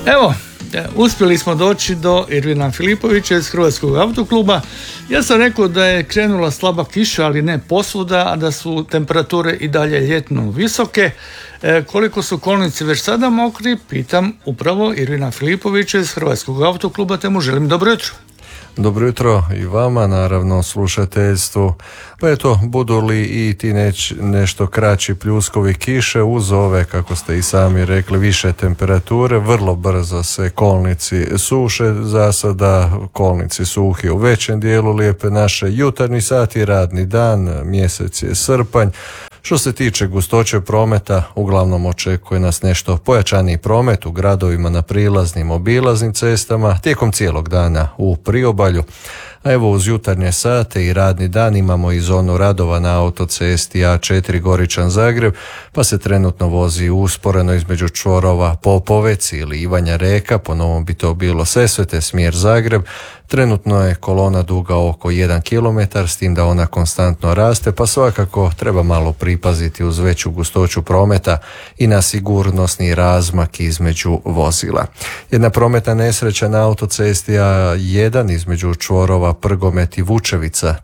Evo, uspjeli smo doći do Irvina Filipovića iz Hrvatskog autokluba. Ja sam rekao da je krenula slaba kiša, ali ne posvuda, a da su temperature i dalje ljetno visoke. Koliko su kolnici već sada mokri, pitam upravo Irvina Filipovića iz Hrvatskog autokluba, te mu želim dobro jutro. Dobro jutro i vama, naravno slušateljstvu. Pa eto, budu li i ti nešto kraći pljuskovi kiše uz ove, kako ste i sami rekli, više temperature, vrlo brzo se kolnici suše. Za sada kolnici suhi u većem dijelu Lijepe naše, jutarnji sati, radni dan, mjesec je srpanj. Što se tiče gustoće prometa, uglavnom očekuje nas nešto pojačaniji promet u gradovima na prilaznim obilaznim cestama tijekom cijelog dana u priobalju. A evo uz jutarnje sate i radni dan imamo i zonu radova na autocesti A4 Goričan-Zagreb, pa se trenutno vozi usporeno između čvorova Popovec ili Ivanja Reka, po novom bi to bilo Sesvete, smjer Zagreb. Trenutno je kolona duga oko 1 km, s tim da ona konstantno raste, pa svakako treba malo pripaziti uz veću gustoću prometa i na sigurnosni razmak između vozila. Jedna prometna nesreća na autocesti A1 između čvorova Prgomet i Vučevica,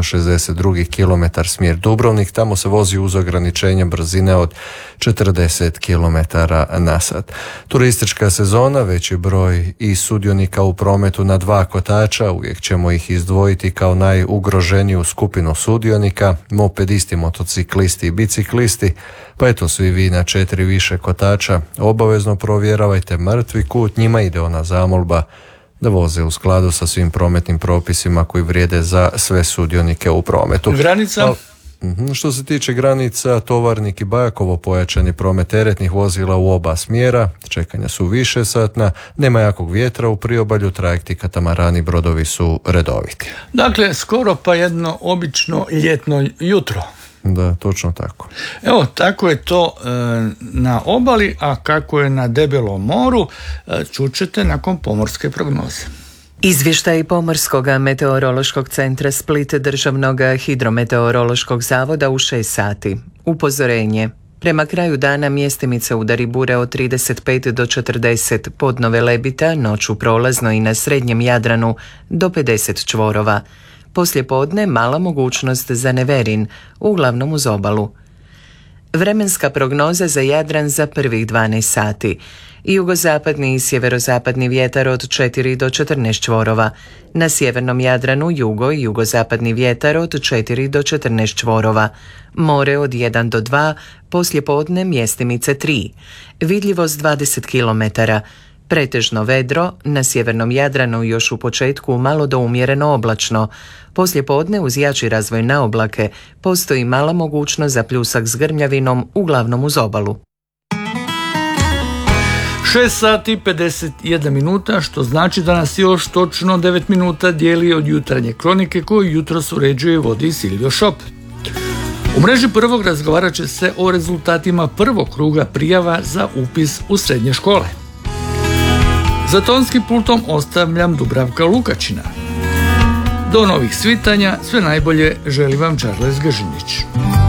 362 km smjer Dubrovnik, tamo se vozi uz ograničenje brzine od 40 km na sat. Turistička sezona, veći broj i sudionika u prometu na dva kotača, uvijek ćemo ih izdvojiti kao najugroženiju skupinu sudionika, mopedisti, motociklisti i biciklisti, pa eto svi vi na 4 više kotača obavezno provjeravajte mrtvi kut, njima ide ona zamolba da voze u skladu sa svim prometnim propisima koji vrijede za sve sudionike u prometu. Granica? Što se tiče granica, Tovarnik i Bajakovo, pojačani promet teretnih vozila u oba smjera, čekanja su više satna, nema jakog vjetra u priobalju, trajekti katamarani, brodovi su redoviti. Dakle, skoro pa jedno obično ljetno jutro. Da, točno tako. Evo, tako je to na obali, a kako je na debelom moru, čućete nakon pomorske prognoze. Izvještaj Pomorskog meteorološkog centra Split Državnog hidrometeorološkog zavoda u 6 sati. Upozorenje. Prema kraju dana mjestimice udari bure od 35 do 40, podnove lebita, noću prolazno i na srednjem Jadranu do 50 čvorova. Poslijepodne mala mogućnost za neverin, uglavnom uz obalu. Vremenska prognoza za Jadran za prvih 12 sati. Jugozapadni i sjeverozapadni vjetar od 4 do 14 čvorova. Na sjevernom Jadranu jugo i jugozapadni vjetar od 4 do 14 čvorova. More od 1 do 2, poslijepodne mjestimice 3. Vidljivost 20 km. Pretežno vedro, na sjevernom Jadranu još u početku malo do umjereno oblačno. Poslijepodne uz jači razvoj na oblake postoji mala mogućnost za pljusak s grmljavinom, uglavnom uz obalu. 6 sati 51 minuta, što znači da nas još točno 9 minuta dijeli od jutarnje kronike koju jutros uređuje i vodi Silvio Šop. U mreži prvog razgovarat će se o rezultatima prvog kruga prijava za upis u srednje škole. Za tonskim pultom ostavljam Dubravka Lukačina. Do novih svitanja, sve najbolje želi vam Charles Gržinić.